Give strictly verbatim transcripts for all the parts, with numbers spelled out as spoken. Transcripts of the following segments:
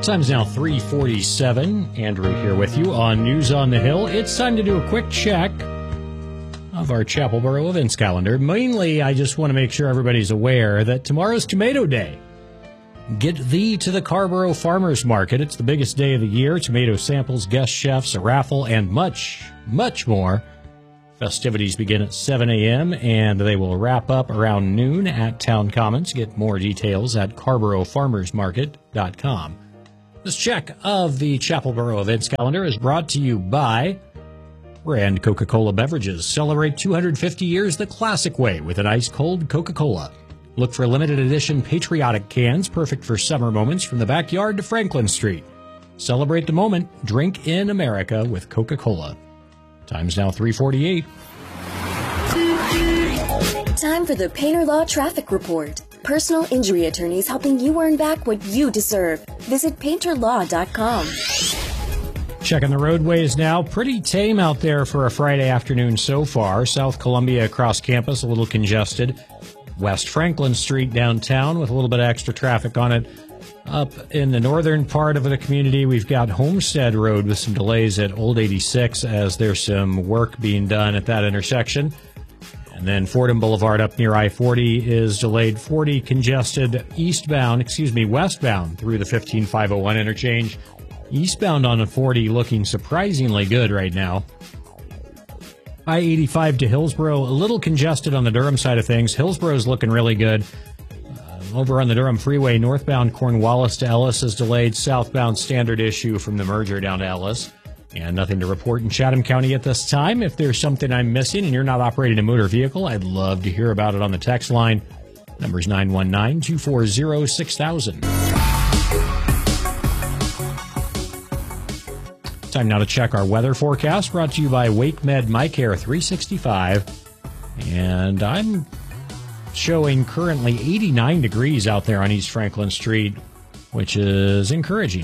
Time's now three forty-seven. Andrew here with you on News on the Hill. It's time to do a quick check of our Chapelboro events calendar. Mainly, I just want to make sure everybody's aware that tomorrow's Tomato Day. Get thee to the Carborough Farmers Market. It's the biggest day of the year. Tomato samples, guest chefs, a raffle, and much, much more. Festivities begin at seven a.m. and they will wrap up around noon at Town Commons. Get more details at carborough farmers market dot com. This check of the Chapelboro events calendar is brought to you by Brand Coca-Cola Beverages. Celebrate two hundred fifty years the classic way with an ice-cold Coca-Cola. Look for limited edition patriotic cans, perfect for summer moments from the backyard to Franklin Street. Celebrate the moment. Drink in America with Coca-Cola. Time's now three forty-eight. Time for the Painter Law Traffic Report. Personal injury attorneys helping you earn back what you deserve. Visit painter law dot com. Checking the roadways now. Pretty tame out there for a Friday afternoon so far. South Columbia across campus, a little congested. West Franklin Street downtown with a little bit of extra traffic on it. Up in the northern part of the community, we've got Homestead Road with some delays at Old eighty-six as there's some work being done at that intersection. And then Fordham Boulevard up near I forty is delayed. forty congested eastbound, excuse me, westbound through the fifteen five oh one interchange. Eastbound on the forty looking surprisingly good right now. I eighty-five to Hillsboro, a little congested on the Durham side of things. Hillsboro's looking really good. Uh, over on the Durham Freeway, northbound Cornwallis to Ellis is delayed. Southbound standard issue from the merger down to Ellis. And nothing to report in Chatham County at this time. If there's something I'm missing and you're not operating a motor vehicle, I'd love to hear about it on the text line. Number's nine one nine, two four zero, six thousand. Time now to check our weather forecast, brought to you by WakeMed MyCare three sixty-five. And I'm showing currently eighty-nine degrees out there on East Franklin Street, which is encouraging.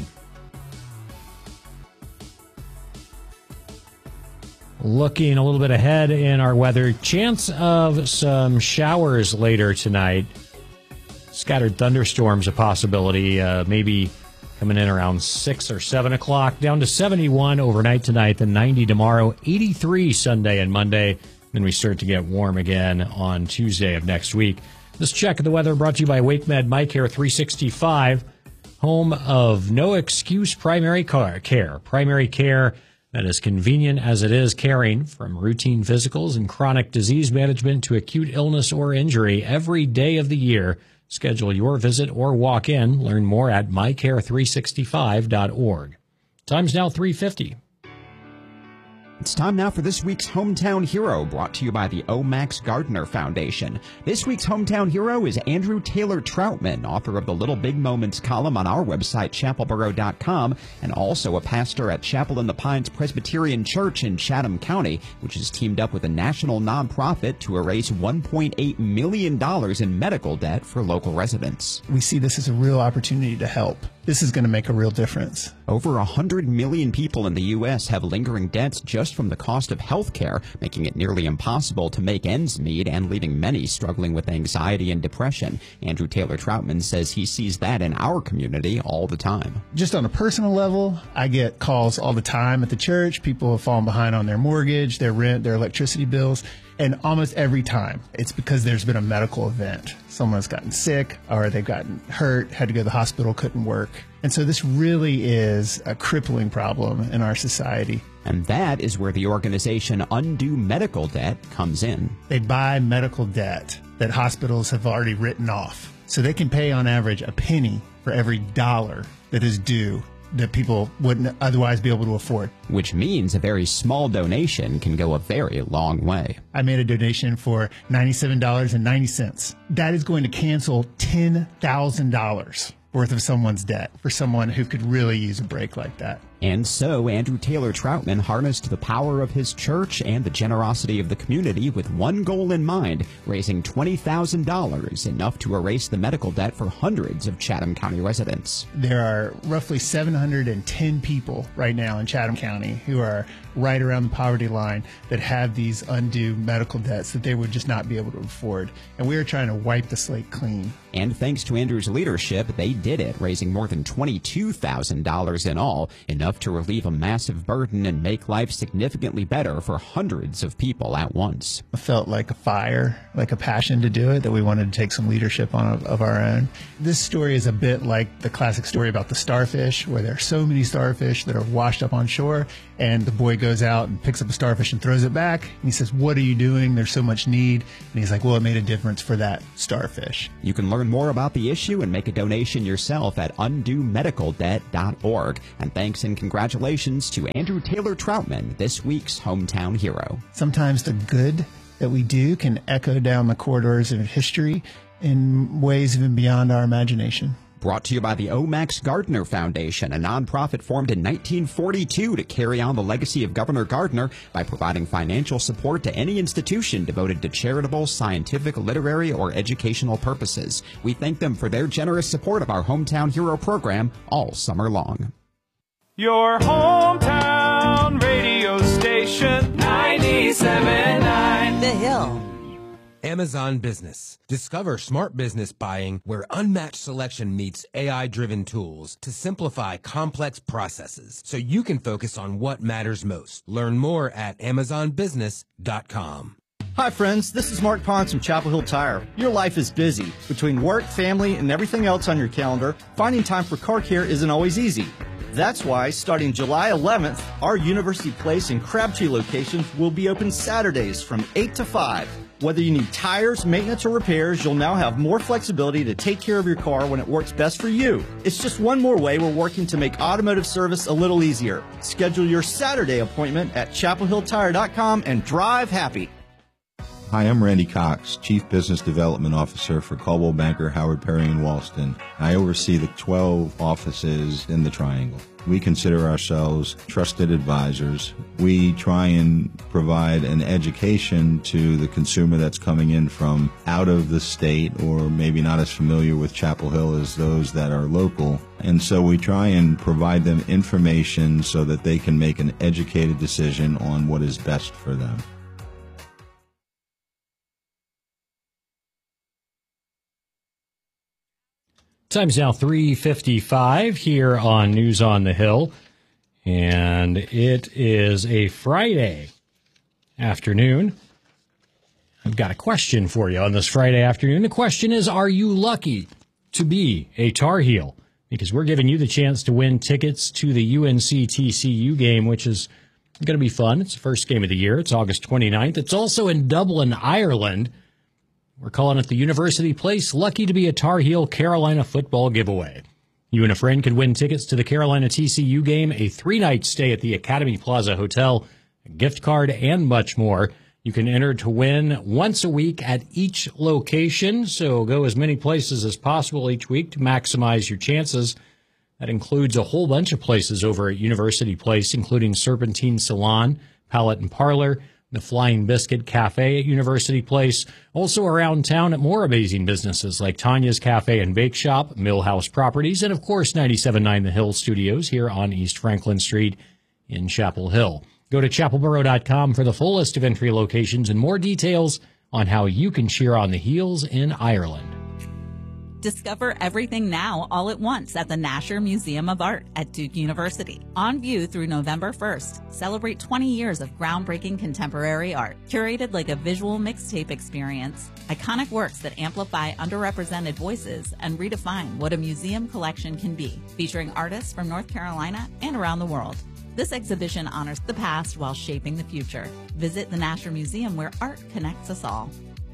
Looking a little bit ahead in our weather, chance of some showers later tonight. Scattered thunderstorms a possibility, uh, maybe coming in around six or seven o'clock, down to seventy-one overnight tonight, then ninety tomorrow, eighty-three Sunday and Monday. Then we start to get warm again on Tuesday of next week. This check of the weather brought to you by WakeMed MyCare three sixty-five, home of no excuse primary care. Primary care that is convenient as it is caring, from routine physicals and chronic disease management to acute illness or injury every day of the year. Schedule your visit or walk in. Learn more at my care three sixty-five dot org. Time's now three fifty. It's time now for this week's Hometown Hero, brought to you by the O. Max Gardner Foundation. This week's Hometown Hero is Andrew Taylor Troutman, author of the Little Big Moments column on our website, chapelboro dot com, and also a pastor at Chapel in the Pines Presbyterian Church in Chatham County, which has teamed up with a national nonprofit to erase one point eight million dollars in medical debt for local residents. We see this as a real opportunity to help. This is going to make a real difference. Over one hundred million people in the U S have lingering debts just from the cost of health care, making it nearly impossible to make ends meet and leaving many struggling with anxiety and depression. Andrew Taylor Troutman says he sees that in our community all the time. Just on a personal level, I get calls all the time at the church. People have fallen behind on their mortgage, their rent, their electricity bills. And almost every time, it's because there's been a medical event. Someone's gotten sick, or they've gotten hurt, had to go to the hospital, couldn't work. And so this really is a crippling problem in our society. And that is where the organization Undo Medical Debt comes in. They buy medical debt that hospitals have already written off. So they can pay on average a penny for every dollar that is due that people wouldn't otherwise be able to afford. Which means a very small donation can go a very long way. I made a donation for ninety-seven dollars and ninety cents. That is going to cancel ten thousand dollars worth of someone's debt for someone who could really use a break like that. And so Andrew Taylor Troutman harnessed the power of his church and the generosity of the community with one goal in mind, raising twenty thousand dollars, enough to erase the medical debt for hundreds of Chatham County residents. There are roughly seven hundred ten people right now in Chatham County who are right around the poverty line that have these undue medical debts that they would just not be able to afford. And we are trying to wipe the slate clean. And thanks to Andrew's leadership, they did it, raising more than twenty-two thousand dollars in all, enough to relieve a massive burden and make life significantly better for hundreds of people at once. It felt like a fire, like a passion to do it, that we wanted to take some leadership on of, of our own. This story is a bit like the classic story about the starfish, where there are so many starfish that are washed up on shore, and the boy goes out and picks up a starfish and throws it back. And he says, "What are you doing? There's so much need." And he's like, "Well, it made a difference for that starfish." You can learn more about the issue and make a donation yourself at undue medical debt dot org. And thanks and congratulations to Andrew Taylor Troutman, this week's Hometown Hero. Sometimes the good that we do can echo down the corridors of history in ways even beyond our imagination. Brought to you by the O. Max Gardner Foundation, a nonprofit formed in nineteen forty-two to carry on the legacy of Governor Gardner by providing financial support to any institution devoted to charitable, scientific, literary, or educational purposes. We thank them for their generous support of our Hometown Hero program all summer long. Your hometown radio station, ninety-seven point nine The Hill. Amazon Business. Discover smart business buying where unmatched selection meets A I-driven tools to simplify complex processes so you can focus on what matters most. Learn more at amazon business dot com. Hi friends, this is Mark Pons from Chapel Hill Tire. Your life is busy. Between work, family, and everything else on your calendar, finding time for car care isn't always easy. That's why, starting July eleventh, our University Place and Crabtree locations will be open Saturdays from eight to five. Whether you need tires, maintenance, or repairs, you'll now have more flexibility to take care of your car when it works best for you. It's just one more way we're working to make automotive service a little easier. Schedule your Saturday appointment at chapel hill tire dot com and drive happy. Hi, I'm Randy Cox, Chief Business Development Officer for Coldwell Banker, Howard Perry, and Walston. I oversee the twelve offices in the Triangle. We consider ourselves trusted advisors. We try and provide an education to the consumer that's coming in from out of the state or maybe not as familiar with Chapel Hill as those that are local. And so we try and provide them information so that they can make an educated decision on what is best for them. Time's now three fifty-five here on News on the Hill, and it is a Friday afternoon. I've got a question for you on this Friday afternoon. The question is, are you lucky to be a Tar Heel? Because we're giving you the chance to win tickets to the U N C T C U game, which is going to be fun. It's the first game of the year. It's August twenty-ninth. It's also in Dublin, Ireland. We're calling it the University Place Lucky to be a Tar Heel Carolina football giveaway. You and a friend could win tickets to the Carolina T C U game, a three-night stay at the Academy Plaza Hotel, a gift card, and much more. You can enter to win once a week at each location, so go as many places as possible each week to maximize your chances. That includes a whole bunch of places over at University Place, including Serpentine Salon, Palette and Parlor, the Flying Biscuit Cafe at University Place, also around town at more amazing businesses like Tanya's Cafe and Bake Shop, Millhouse Properties, and of course ninety-seven point nine The Hill Studios here on East Franklin Street in Chapel Hill. Go to chapel borough dot com for the full list of entry locations and more details on how you can cheer on the Heels in Ireland. Discover everything now all at once at the Nasher Museum of Art at Duke University. On view through November first. Celebrate twenty years of groundbreaking contemporary art, curated like a visual mixtape experience. Iconic works that amplify underrepresented voices and redefine what a museum collection can be, featuring artists from North Carolina and around the world. This exhibition honors the past while shaping the future. Visit the Nasher Museum, where art connects us all.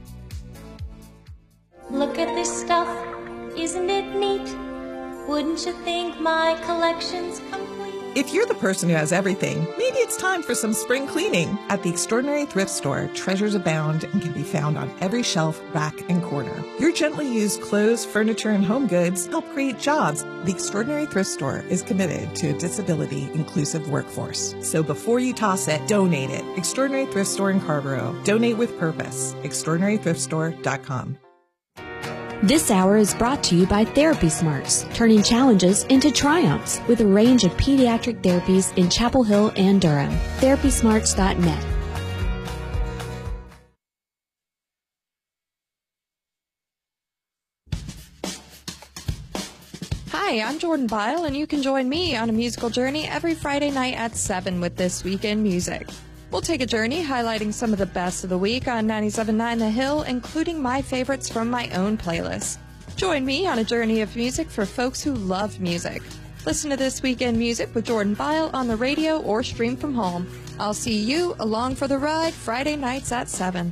Look at this stuff, isn't it neat? Wouldn't you think my collection's complete? If you're the person who has everything, maybe it's time for some spring cleaning. At the Extraordinary Thrift Store, treasures abound and can be found on every shelf, rack, and corner. Your gently used clothes, furniture, and home goods help create jobs. The Extraordinary Thrift Store is committed to a disability-inclusive workforce. So before you toss it, donate it. Extraordinary Thrift Store in Carrboro. Donate with purpose. extraordinary thrift store dot com. This hour is brought to you by Therapy Smarts, turning challenges into triumphs with a range of pediatric therapies in Chapel Hill and Durham. therapy smarts dot net. Hi, I'm Jordan Bile, and you can join me on a musical journey every Friday night at seven with This Week in Music. We'll take a journey highlighting some of the best of the week on ninety-seven point nine The Hill, including my favorites from my own playlist. Join me on a journey of music for folks who love music. Listen to This Week in Music with Jordan Bile on the radio or stream from home. I'll see you along for the ride Friday nights at seven.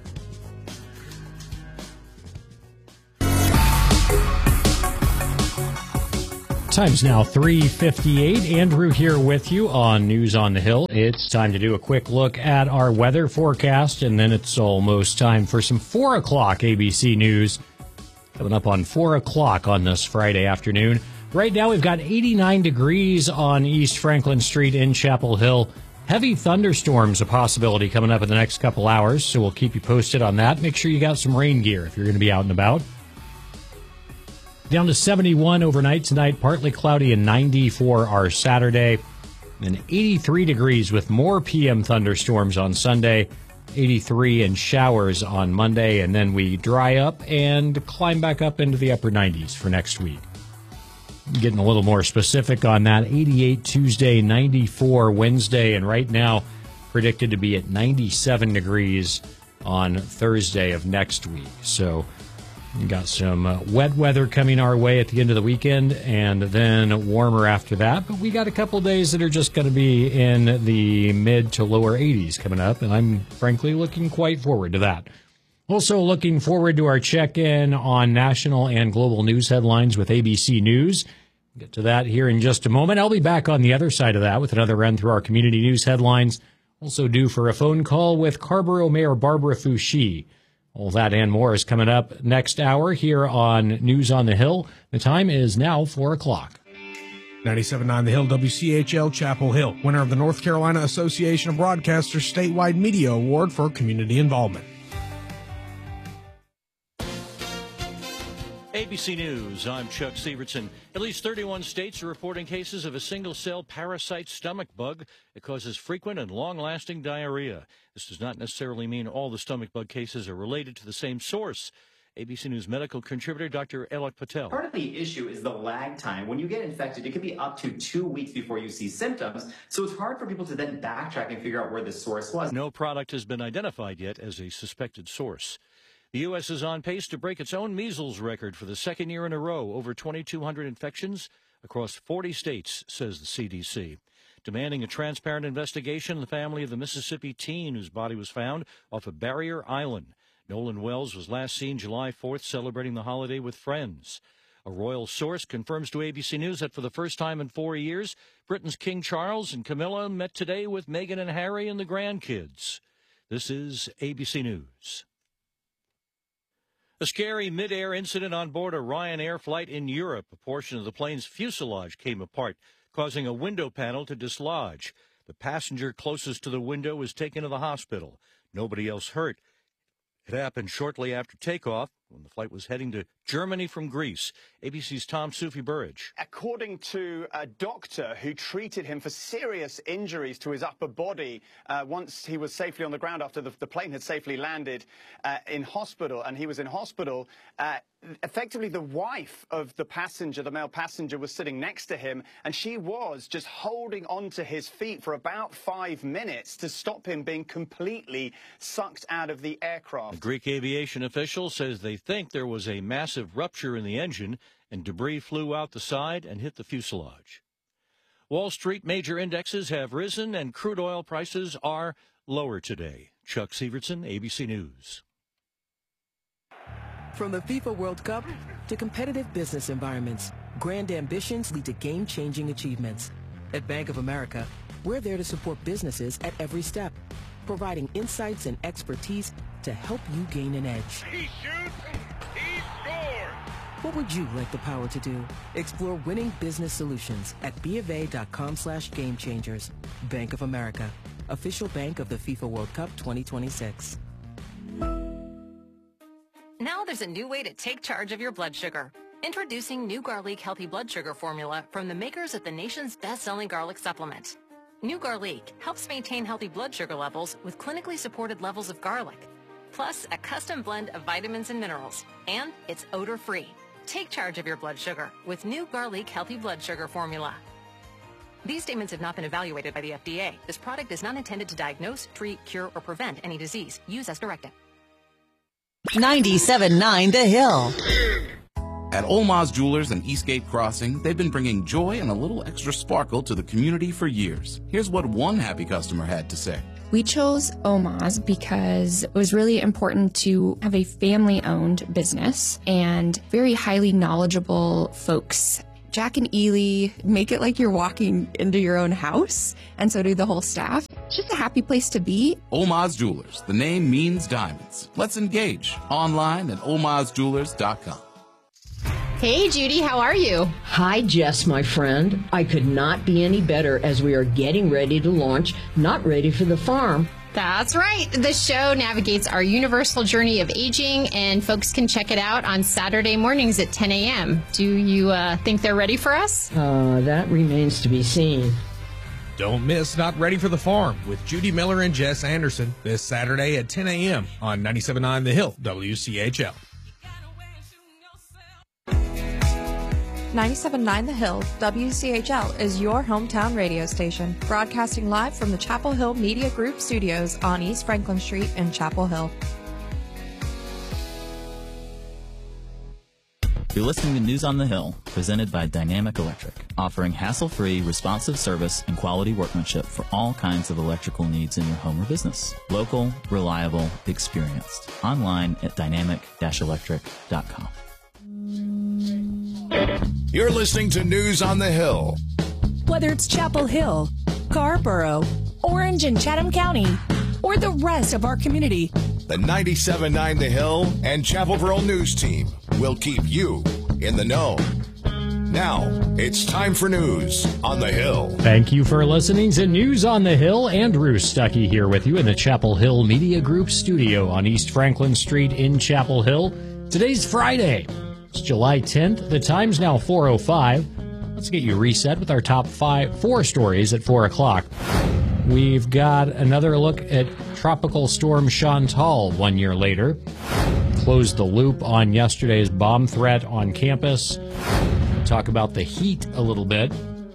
Time's now three fifty-eight. Andrew here with you on News on the Hill. It's time to do a quick look at our weather forecast, and then it's almost time for some four o'clock A B C News. Coming up on four o'clock on this Friday afternoon. Right now we've got eighty-nine degrees on East Franklin Street in Chapel Hill. Heavy thunderstorms a possibility coming up in the next couple hours, so we'll keep you posted on that. Make sure you got some rain gear if you're going to be out and about. Down to seventy-one overnight tonight, partly cloudy, and ninety for our Saturday. And eighty-three degrees with more P M thunderstorms on Sunday, eighty-three and showers on Monday, and then we dry up and climb back up into the upper nineties for next week. Getting a little more specific on that, eighty-eight Tuesday, ninety-four Wednesday, and right now predicted to be at ninety-seven degrees on Thursday of next week. So we got some uh, wet weather coming our way at the end of the weekend, and then warmer after that. But we got a couple days that are just going to be in the mid to lower eighties coming up, and I'm frankly looking quite forward to that. Also looking forward to our check-in on national and global news headlines with A B C News. We'll get to that here in just a moment. I'll be back on the other side of that with another run through our community news headlines. Also due for a phone call with Carrboro Mayor Barbara Foushee. All that and more is coming up next hour here on News on the Hill. The time is now four o'clock. ninety-seven point nine The Hill, W C H L, Chapel Hill. Winner of the North Carolina Association of Broadcasters Statewide Media Award for Community Involvement. A B C News, I'm Chuck Sievertson. At least thirty-one states are reporting cases of a single-cell parasite stomach bug that causes frequent and long-lasting diarrhea. This does not necessarily mean all the stomach bug cases are related to the same source. A B C News medical contributor Doctor Alok Patel. Part of the issue is the lag time. When you get infected, it can be up to two weeks before you see symptoms, so it's hard for people to then backtrack and figure out where the source was. No product has been identified yet as a suspected source. The U S is on pace to break its own measles record for the second year in a row, over twenty-two hundred infections across forty states, says the C D C. Demanding a transparent investigation in the family of the Mississippi teen whose body was found off of Barrier Island. Nolan Wells was last seen July fourth celebrating the holiday with friends. A royal source confirms to A B C News that for the first time in four years, Britain's King Charles and Camilla met today with Meghan and Harry and the grandkids. This is A B C News. A scary mid-air incident on board a Ryanair flight in Europe. A portion of the plane's fuselage came apart, causing a window panel to dislodge. The passenger closest to the window was taken to the hospital. Nobody else hurt. It happened shortly after takeoff when the flight was heading to Germany from Greece. A B C's Tom Sufi Burridge. According to a doctor who treated him for serious injuries to his upper body uh, once he was safely on the ground after the, the plane had safely landed uh, in hospital, and he was in hospital, uh, effectively the wife of the passenger, the male passenger, was sitting next to him, and she was just holding onto his feet for about five minutes to stop him being completely sucked out of the aircraft. A Greek aviation official says they think there was a massive rupture in the engine and debris flew out the side and hit the fuselage. Wall Street major indexes have risen and crude oil prices are lower today. Chuck Sievertson, A B C News. From the FIFA World Cup to competitive business environments, grand ambitions lead to game-changing achievements. At Bank of America, we're there to support businesses at every step, providing insights and expertise to help you gain an edge. He shoots, he scores! What would you like the power to do? Explore winning business solutions at bofa.com slash game changers. Bank of America, official bank of the FIFA World Cup twenty twenty-six. Now there's a new way to take charge of your blood sugar. Introducing New Garlic Healthy Blood Sugar Formula from the makers of the nation's best-selling garlic supplement. New Garlic helps maintain healthy blood sugar levels with clinically supported levels of garlic, plus a custom blend of vitamins and minerals, and it's odor-free. Take charge of your blood sugar with New Garlic Healthy Blood Sugar Formula. These statements have not been evaluated by the F D A. This product is not intended to diagnose, treat, cure, or prevent any disease. Use as directed. ninety-seven point nine The Hill. At Olmaz Jewelers and Eastgate Crossing, they've been bringing joy and a little extra sparkle to the community for years. Here's what one happy customer had to say. We chose Olmaz because it was really important to have a family-owned business and very highly knowledgeable folks. Jack and Ely make it like you're walking into your own house, and so do the whole staff. It's just a happy place to be. Olmaz Jewelers. The name means diamonds. Let's engage online at olmaz jewelers dot com. Hey, Judy, how are you? Hi, Jess, my friend. I could not be any better as we are getting ready to launch Not Ready for the Farm. That's right. The show navigates our universal journey of aging, and folks can check it out on Saturday mornings at ten a.m. Do you uh, think they're ready for us? Uh, that remains to be seen. Don't miss Not Ready for the Farm with Judy Miller and Jess Anderson this Saturday at ten a.m. on ninety-seven point nine The Hill, W C H L. ninety-seven point nine The Hill, W C H L, is your hometown radio station, broadcasting live from the Chapel Hill Media Group studios on East Franklin Street in Chapel Hill. You're listening to News on the Hill, presented by Dynamic Electric, offering hassle-free, responsive service and quality workmanship for all kinds of electrical needs in your home or business. Local, reliable, experienced. Online at dynamic dash electric dot com. You're listening to News on the Hill. Whether it's Chapel Hill, Scarborough, Orange and Chatham County, or the rest of our community, the ninety-seven point nine The Hill and Chapel Borough News Team will keep you in the know. Now, it's time for News on the Hill. Thank you for listening to News on the Hill. Andrew Stuckey here with you in the Chapel Hill Media Group studio on East Franklin Street in Chapel Hill. Today's Friday. It's July tenth. The time's now four oh five. Let's get you reset with our top five, four stories at four o'clock. We've got another look at Tropical Storm Chantal one year later. Closed the loop on yesterday's bomb threat on campus. Talk about the heat a little bit.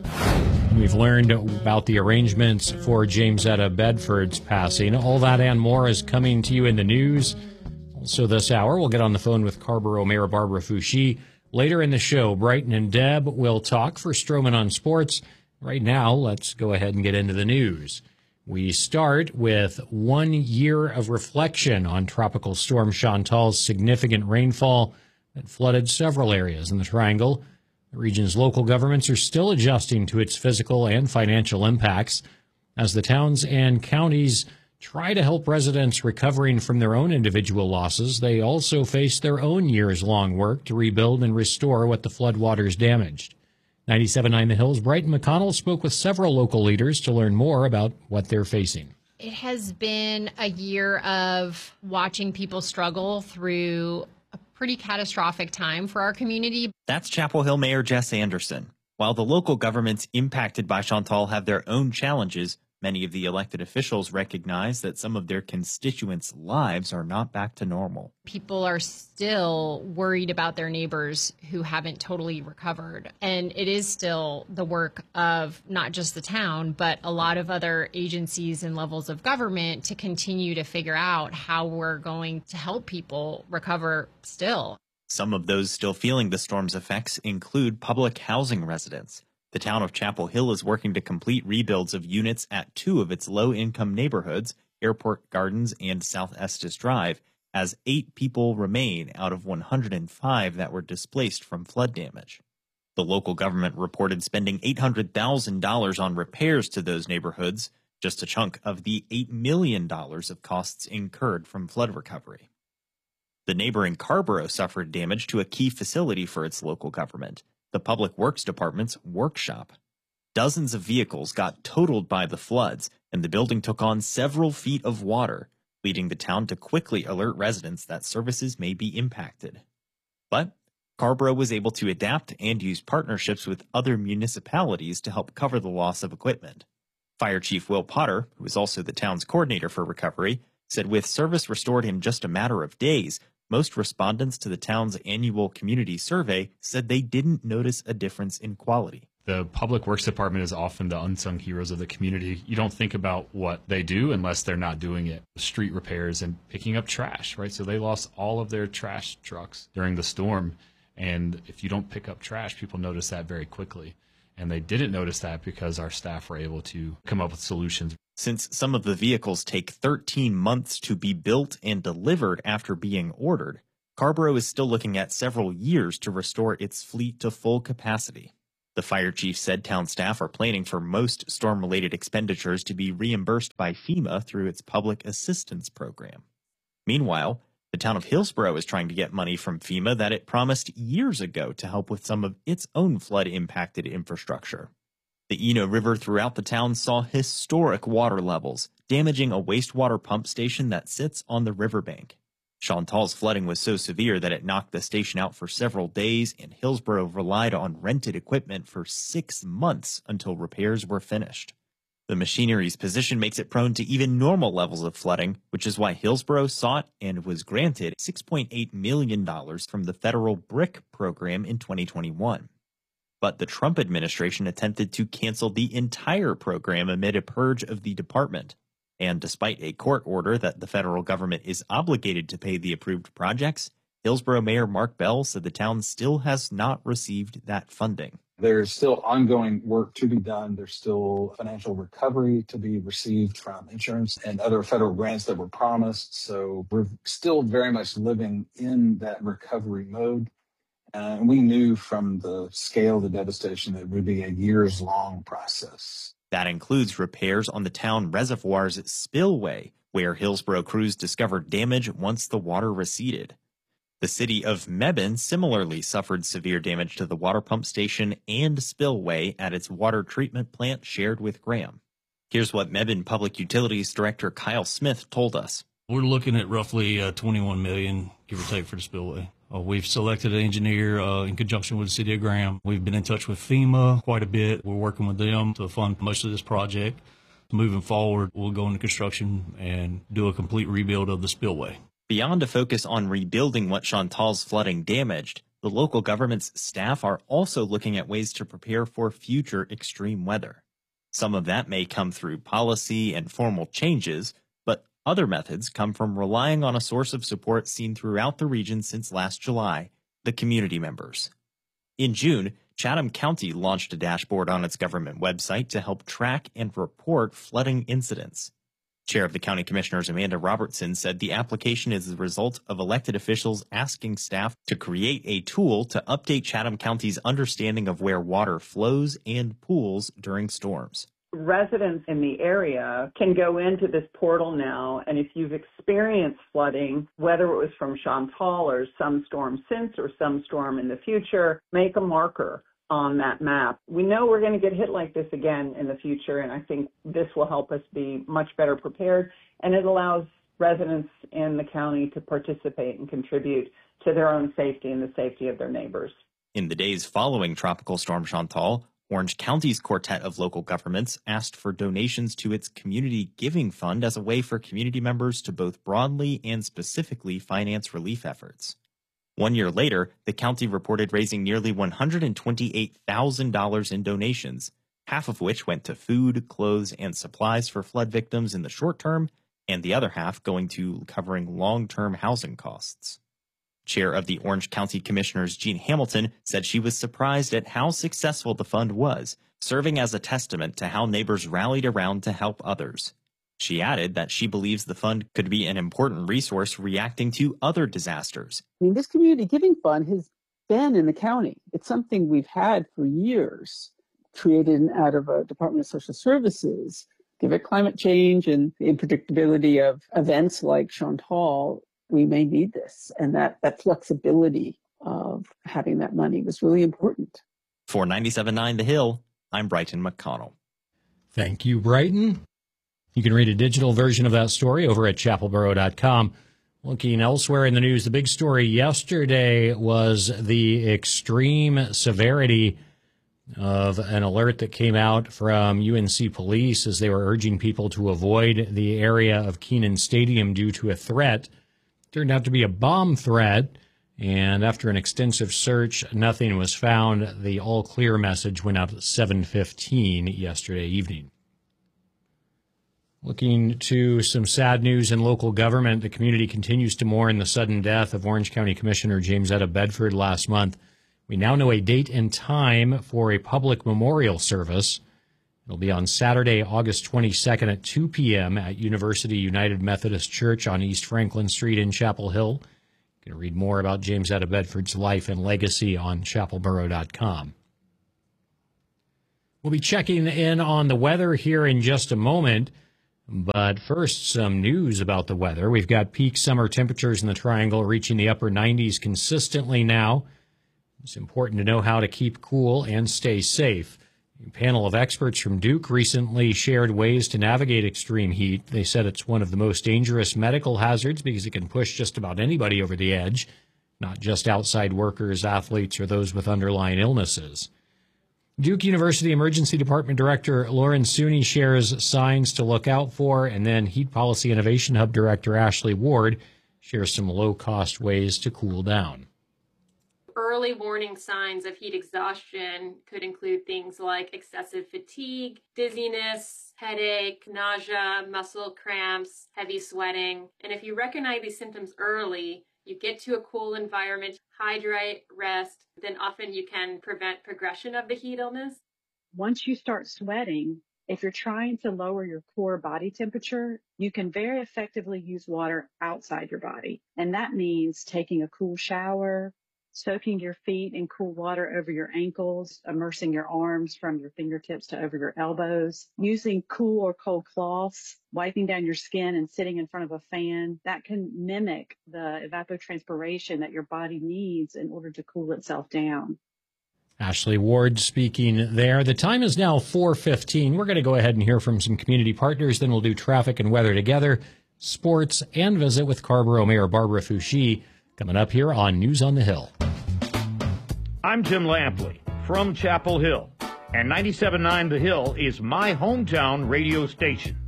We've learned about the arrangements for Jamesetta Bedford's passing. All that and more is coming to you in the news. Also this hour, we'll get on the phone with Scarborough Mayor Barbara Foushee. Later in the show, Brighton and Deb will talk for Stroman on Sports. Right now, let's go ahead and get into the news. We start with one year of reflection on Tropical Storm Chantal's significant rainfall that flooded several areas in the Triangle. The region's local governments are still adjusting to its physical and financial impacts as the towns and counties try to help residents recovering from their own individual losses. They also face their own years-long work to rebuild and restore what the floodwaters damaged. ninety-seven point nine The Hill's Brighton McConnell spoke with several local leaders to learn more about what they're facing. It has been a year of watching people struggle through a pretty catastrophic time for our community. That's Chapel Hill Mayor Jess Anderson. While the local governments impacted by Chantal have their own challenges, many of the elected officials recognize that some of their constituents' lives are not back to normal. People are still worried about their neighbors who haven't totally recovered. And it is still the work of not just the town, but a lot of other agencies and levels of government to continue to figure out how we're going to help people recover still. Some of those still feeling the storm's effects include public housing residents. The town of Chapel Hill is working to complete rebuilds of units at two of its low-income neighborhoods, Airport Gardens and South Estes Drive, as eight people remain out of one hundred five that were displaced from flood damage. The local government reported spending eight hundred thousand dollars on repairs to those neighborhoods, just a chunk of the eight million dollars of costs incurred from flood recovery. The neighboring Scarborough suffered damage to a key facility for its local government, the Public Works Department's workshop. Dozens of vehicles got totaled by the floods, and the building took on several feet of water. leading the town to quickly alert residents that services may be impacted. But Carrboro was able to adapt and use partnerships with other municipalities to help cover the loss of equipment. Fire Chief Will Potter, who is also the town's coordinator for recovery, said with service restored in just a matter of days, most respondents to the town's annual community survey said they didn't notice a difference in quality. The Public Works Department is often the unsung heroes of the community. You don't think about what they do unless they're not doing it. Street repairs and picking up trash, right? So they lost all of their trash trucks during the storm. And if you don't pick up trash, people notice that very quickly. And they didn't notice that because our staff were able to come up with solutions. Since some of the vehicles take thirteen months to be built and delivered after being ordered, Carrboro is still looking at several years to restore its fleet to full capacity. The fire chief said town staff are planning for most storm-related expenditures to be reimbursed by FEMA through its public assistance program. Meanwhile, the town of Hillsborough is trying to get money from FEMA that it promised years ago to help with some of its own flood-impacted infrastructure. The Eno River throughout the town saw historic water levels, damaging a wastewater pump station that sits on the riverbank. Chantal's flooding was so severe that it knocked the station out for several days, and Hillsborough relied on rented equipment for six months until repairs were finished. The machinery's position makes it prone to even normal levels of flooding, which is why Hillsborough sought and was granted six point eight million dollars from the federal BRIC program in twenty twenty-one. But the Trump administration attempted to cancel the entire program amid a purge of the department. And despite a court order that the federal government is obligated to pay the approved projects, Hillsborough Mayor Mark Bell said the town still has not received that funding. There's still ongoing work to be done. There's still financial recovery to be received from insurance and other federal grants that were promised. So we're still very much living in that recovery mode. Uh, and we knew from the scale of the devastation that it would be a years-long process. That includes repairs on the town reservoir's spillway, where Hillsborough crews discovered damage once the water receded. The city of Mebane similarly suffered severe damage to the water pump station and spillway at its water treatment plant shared with Graham. Here's what Mebane Public Utilities Director Kyle Smith told us. We're looking at roughly uh, twenty-one million dollars, give or take, for the spillway. Uh, we've selected an engineer uh, in conjunction with the city of Graham. We've been in touch with FEMA quite a bit. We're working with them to fund most of this project. Moving forward, we'll go into construction and do a complete rebuild of the spillway. Beyond a focus on rebuilding what Chantal's flooding damaged, the local government's staff are also looking at ways to prepare for future extreme weather. Some of that may come through policy and formal changes, but other methods come from relying on a source of support seen throughout the region since last July, the community members. In June, Chatham County launched a dashboard on its government website to help track and report flooding incidents. Chair of the County Commissioners Amanda Robertson said the application is the result of elected officials asking staff to create a tool to update Chatham County's understanding of where water flows and pools during storms. Residents in the area can go into this portal now, and if you've experienced flooding, whether it was from Chantal or some storm since or some storm in the future, make a marker on that map. We know we're going to get hit like this again in the future, and I think this will help us be much better prepared, and it allows residents in the county to participate and contribute to their own safety and the safety of their neighbors. In the days following Tropical Storm Chantal, Orange County's quartet of local governments asked for donations to its Community Giving Fund as a way for community members to both broadly and specifically finance relief efforts. One year later, the county reported raising nearly one hundred twenty-eight thousand dollars in donations, half of which went to food, clothes, and supplies for flood victims in the short term, and the other half going to covering long-term housing costs. Chair of the Orange County Commissioners, Jean Hamilton, said she was surprised at how successful the fund was, serving as a testament to how neighbors rallied around to help others. She added that she believes the fund could be an important resource reacting to other disasters. I mean, this Community Giving Fund has been in the county. It's something we've had for years, created out of a Department of Social Services. Given climate change and the unpredictability of events like Chantal, we may need this. And that, that flexibility of having that money was really important. For ninety-seven point nine The Hill, I'm Brighton McConnell. Thank you, Brighton. You can read a digital version of that story over at chapel borough dot com. Looking elsewhere in the news, the big story yesterday was the extreme severity of an alert that came out from U N C police as they were urging people to avoid the area of Kenan Stadium due to a threat. It turned out to be a bomb threat, and after an extensive search, nothing was found. The all-clear message went out at seven fifteen yesterday evening. Looking to some sad news in local government, the community continues to mourn the sudden death of Orange County Commissioner James Etta Bedford last month. We now know a date and time for a public memorial service. It'll be on Saturday, August twenty-second at two p.m. at University United Methodist Church on East Franklin Street in Chapel Hill. You can read more about James Etta Bedford's life and legacy on chapel borough dot com. We'll be checking in on the weather here in just a moment. But first, some news about the weather. We've got peak summer temperatures in the Triangle reaching the upper nineties consistently now. It's important to know how to keep cool and stay safe. A panel of experts from Duke recently shared ways to navigate extreme heat. They said it's one of the most dangerous medical hazards because it can push just about anybody over the edge, not just outside workers, athletes, or those with underlying illnesses. Duke University Emergency Department Director Lauren Suney shares signs to look out for, and then Heat Policy Innovation Hub Director Ashley Ward shares some low-cost ways to cool down. Early warning signs of heat exhaustion could include things like excessive fatigue, dizziness, headache, nausea, muscle cramps, heavy sweating. And if you recognize these symptoms early, you get to a cool environment, hydrate, rest, then often you can prevent progression of the heat illness. Once you start sweating, if you're trying to lower your core body temperature, you can very effectively use water outside your body. And that means taking a cool shower, soaking your feet in cool water over your ankles, immersing your arms from your fingertips to over your elbows, using cool or cold cloths, wiping down your skin and sitting in front of a fan. That can mimic the evapotranspiration that your body needs in order to cool itself down. Ashley Ward speaking there. The time is now four fifteen. We're going to go ahead and hear from some community partners. Then we'll do traffic and weather together, sports, and visit with Carrboro Mayor Barbara Foushee coming up here on News on the Hill. I'm Jim Lampley from Chapel Hill, and ninety-seven point nine The Hill is my hometown radio station.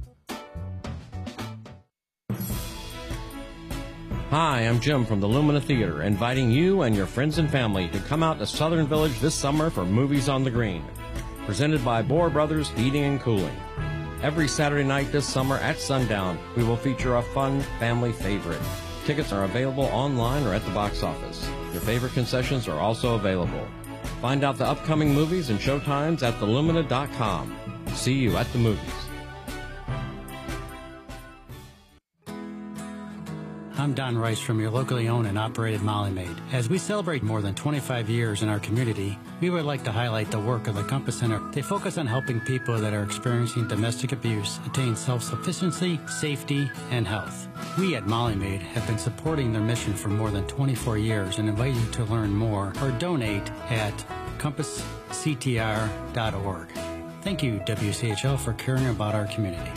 Hi, I'm Jim from the Lumina Theater, inviting you and your friends and family to come out to Southern Village this summer for Movies on the Green, presented by Bohr Brothers Heating and Cooling. Every Saturday night this summer at sundown, we will feature a fun family favorite. Tickets are available online or at the box office. Your favorite concessions are also available. Find out the upcoming movies and showtimes at the lumina dot com. See you at the movies. I'm Don Rice from your locally owned and operated Molly Maid. As we celebrate more than twenty-five years in our community, we would like to highlight the work of the Compass Center. They focus on helping people that are experiencing domestic abuse attain self-sufficiency, safety, and health. We at Molly Maid have been supporting their mission for more than twenty-four years and invite you to learn more or donate at compass c t r dot org. Thank you, W C H L, for caring about our community.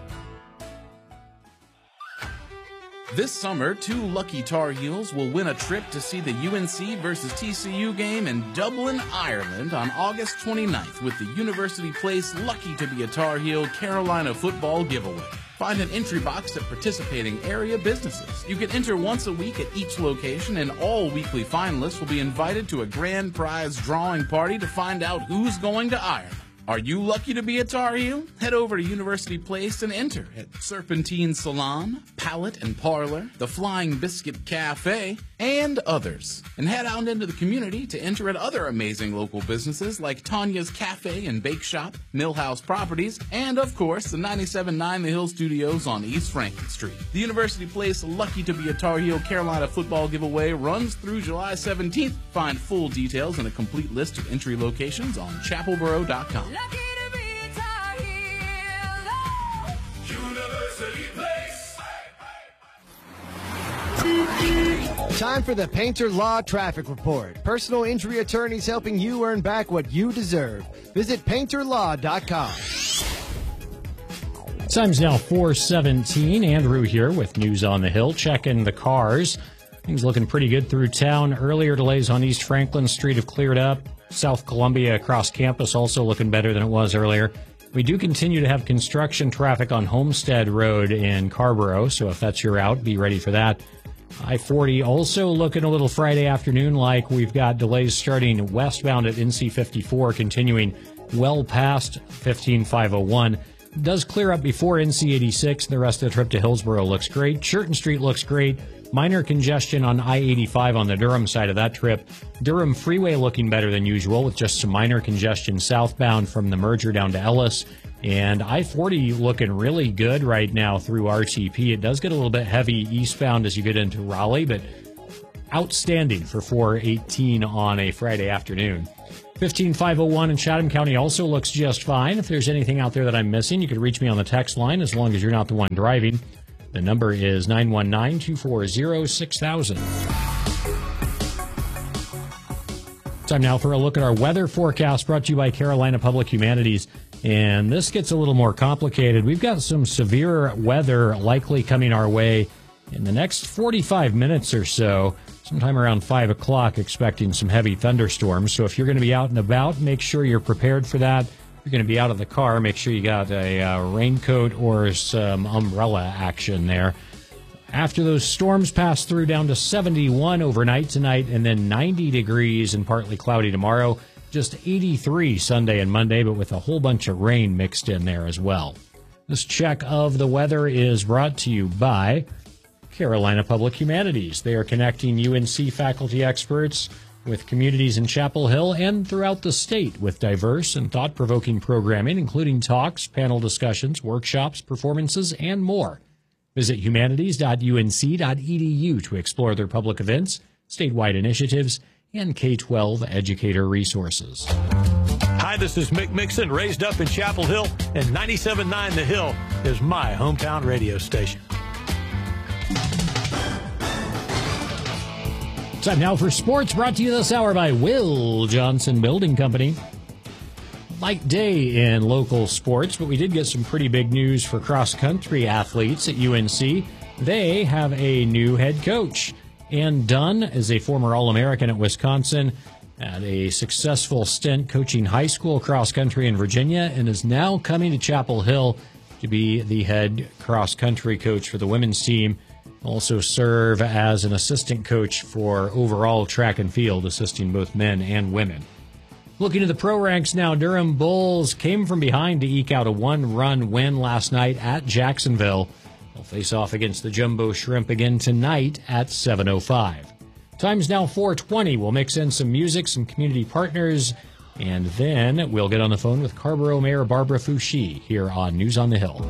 This summer, two lucky Tar Heels will win a trip to see the U N C versus T C U game in Dublin, Ireland on August twenty-ninth with the University Place Lucky to be a Tar Heel Carolina football giveaway. Find an entry box at participating area businesses. You can enter once a week at each location, and all weekly finalists will be invited to a grand prize drawing party to find out who's going to Ireland. Are you lucky to be a Tar Heel? Head over to University Place and enter at Serpentine Salon, Palette and Parlor, the Flying Biscuit Cafe, and others. And head out into the community to enter at other amazing local businesses like Tanya's Cafe and Bake Shop, Millhouse Properties, and of course the ninety-seven point nine The Hill Studios on East Franklin Street. The University Place Lucky to be a Tar Heel Carolina football giveaway runs through July seventeenth. Find full details and a complete list of entry locations on chapel borough dot com. Lucky to be a Tar Heel. University Place. Time for the Painter Law Traffic Report. Personal injury attorneys helping you earn back what you deserve. Visit painter law dot com. Time's now four seventeen. Andrew here with News on the Hill. Checking the cars. Things looking pretty good through town. Earlier delays on East Franklin Street have cleared up. South Columbia across campus also looking better than it was earlier. We do continue to have construction traffic on Homestead Road in Carborough, so if that's your route, be ready for that. I forty also looking a little Friday afternoon like we've got delays starting westbound at N C fifty-four, continuing well past fifteen five oh one. It does clear up before N C eighty-six. The rest of the trip to Hillsborough looks great. Churton Street looks great. Minor congestion on I eighty-five on the Durham side of that trip. Durham Freeway looking better than usual with just some minor congestion southbound from the merger down to Ellis. And I forty looking really good right now through R T P. It does get a little bit heavy eastbound as you get into Raleigh, but outstanding for four eighteen on a Friday afternoon. fifteen five oh one in Chatham County also looks just fine. If there's anything out there that I'm missing, you could reach me on the text line as long as you're not the one driving. The number is nine one nine, two four zero, six thousand. Time now for a look at our weather forecast brought to you by Carolina Public Humanities. And this gets a little more complicated. We've got some severe weather likely coming our way in the next forty-five minutes or so, sometime around five o'clock, expecting some heavy thunderstorms. So if you're going to be out and about, make sure you're prepared for that. If you're going to be out of the car, make sure you got a uh, raincoat or some umbrella action there. After those storms pass through, down to seventy-one overnight tonight, and then ninety degrees and partly cloudy tomorrow. Just eighty-three Sunday and Monday, but with a whole bunch of rain mixed in there as well. This check of the weather is brought to you by Carolina Public Humanities. They are connecting U N C faculty experts with communities in Chapel Hill and throughout the state with diverse and thought-provoking programming, including talks, panel discussions, workshops, performances, and more. Visit humanities dot U N C dot E D U to explore their public events, statewide initiatives, and K twelve educator resources. Hi, this is Mick Mixon, raised up in Chapel Hill, and ninety-seven point nine The Hill is my hometown radio station. Time now for sports, brought to you this hour by Will Johnson Building Company. Light day in local sports, but we did get some pretty big news for cross-country athletes at U N C. They have a new head coach. Ann Dunn is a former All-American at Wisconsin, had a successful stint coaching high school cross-country in Virginia, and is now coming to Chapel Hill to be the head cross-country coach for the women's team. Also serve as an assistant coach for overall track and field, assisting both men and women. Looking at the pro ranks now, Durham Bulls came from behind to eke out a one-run win last night at Jacksonville. They'll face off against the Jumbo Shrimp again tonight at seven oh five. Time's now four twenty. We'll mix in some music, some community partners, and then we'll get on the phone with Carborough Mayor Barbara Foushee here on News on the Hill.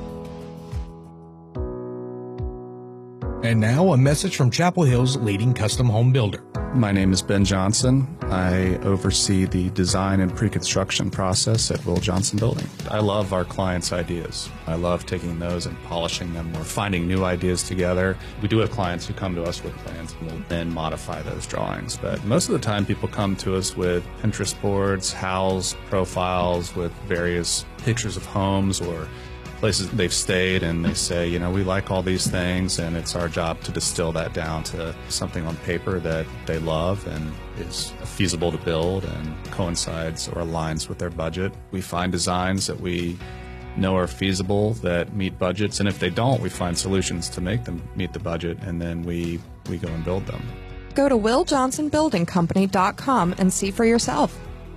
And now a message from Chapel Hill's leading custom home builder. My name is Ben Johnson. I oversee the design and pre-construction process at Will Johnson Building. I love our clients' ideas. I love taking those and polishing them or finding new ideas together. We do have clients who come to us with plans and we'll then modify those drawings. But most of the time people come to us with Pinterest boards, Howls profiles with various pictures of homes or places they've stayed, and they say, you know, we like all these things, and it's our job to distill that down to something on paper that they love and is feasible to build and coincides or aligns with their budget. We find designs that we know are feasible, that meet budgets, and if they don't, we find solutions to make them meet the budget, and then we, we go and build them. Go to will johnson building company dot com and see for yourself.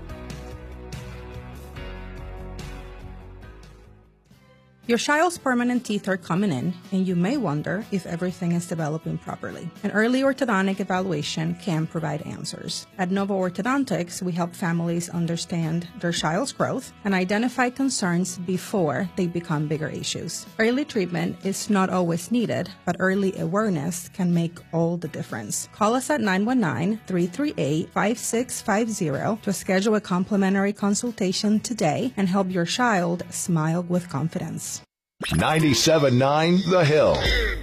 Your child's permanent teeth are coming in, and you may wonder if everything is developing properly. An early orthodontic evaluation can provide answers. At Nova Orthodontics, we help families understand their child's growth and identify concerns before they become bigger issues. Early treatment is not always needed, but early awareness can make all the difference. Call us at nine one nine, three three eight, five six five zero to schedule a complimentary consultation today and help your child smile with confidence. ninety-seven point nine The Hill.